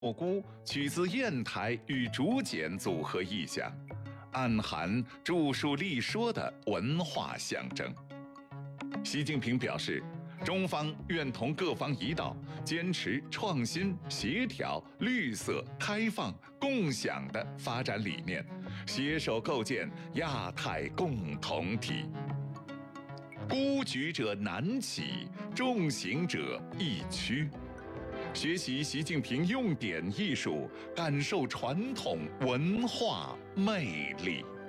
蘑菇取自砚台与竹简组合意象，暗含著述立说的文化象征。习近平表示，中方愿同各方一道，坚持创新、协调、绿色、开放、共享的发展理念，携手构建亚太共同体。孤举者难起，众行者易趋。学习习近平用典艺术，感受传统文化魅力。